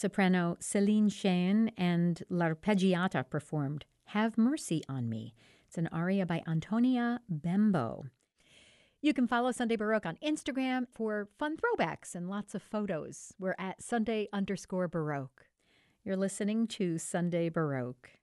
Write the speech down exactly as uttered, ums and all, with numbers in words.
Soprano Celine Cheyne and L'Arpeggiata performed Have Mercy on Me. It's an aria by Antonia Bembo. You can follow Sunday Baroque on Instagram for fun throwbacks and lots of photos. We're at Sunday underscore Baroque. You're listening to Sunday Baroque.